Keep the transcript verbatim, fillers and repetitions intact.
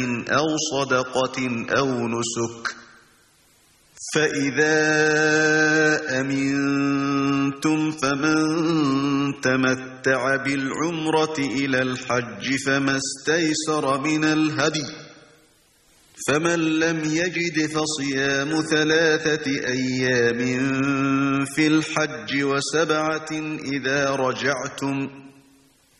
أو صدقة أو نسك فإذا أمنتم فمن تمتع بالعمرة إلى الحج فما استيسر من الهدي فمن لم يجد فصيام ثلاثة أيام في الحج وسبعة إذا رجعتم